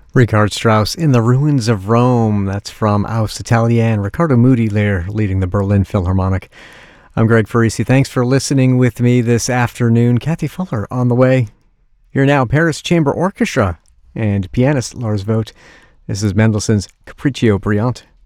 Richard Strauss in the Ruins of Rome. That's from Aus Italien. Riccardo Muti there leading the Berlin Philharmonic. I'm Greg Farisi. Thanks for listening with me this afternoon. Kathy Fuller on the way. Here now, Paris Chamber Orchestra and pianist Lars Vogt. This is Mendelssohn's Capriccio Brillante.